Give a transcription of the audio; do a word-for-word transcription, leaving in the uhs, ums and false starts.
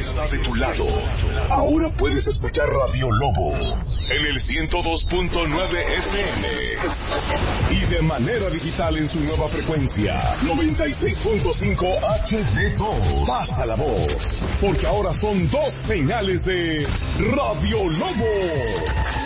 está de tu lado. Ahora puedes escuchar Radio Lobo en el ciento dos punto nueve F M y de manera digital en su nueva frecuencia noventa y seis punto cinco H D dos. Pasa la voz, porque ahora son dos señales de Radio Lobo.